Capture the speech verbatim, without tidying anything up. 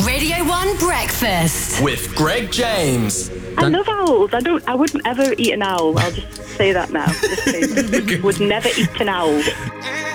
Radio one Breakfast with Greg James. I love owls. I don't. I wouldn't ever eat an owl. I'll just say that now. Just say, would never eat an owl.